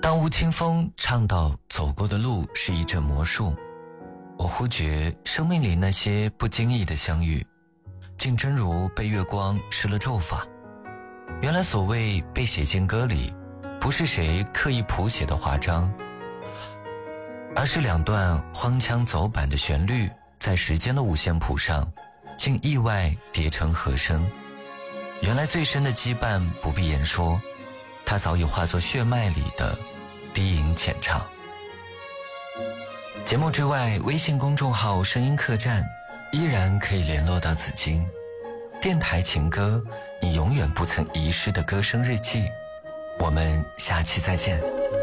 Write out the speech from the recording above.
当吴青峰唱到走过的路是一阵魔术，我忽觉生命里那些不经意的相遇，竟真如被月光施了咒法。原来所谓被写进歌里，不是谁刻意谱写的华章，而是两段荒腔走板的旋律在时间的五线谱上竟意外叠成和声。原来最深的羁绊不必言说，它早已化作血脉里的低吟浅唱。节目之外，微信公众号声音客栈依然可以联络到紫荆。电台情歌，你永远不曾遗失的歌声日记。我们下期再见。